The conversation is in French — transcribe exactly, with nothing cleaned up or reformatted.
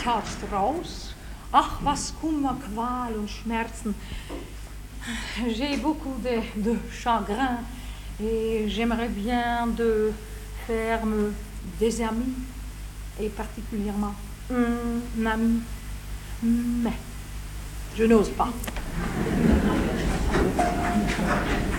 Michael Strauss. Ach, was Kummer, Qual und Schmerzen. J'ai beaucoup de, de chagrin et j'aimerais bien de faire me des amis et particulièrement un ami. Mais je n'ose pas.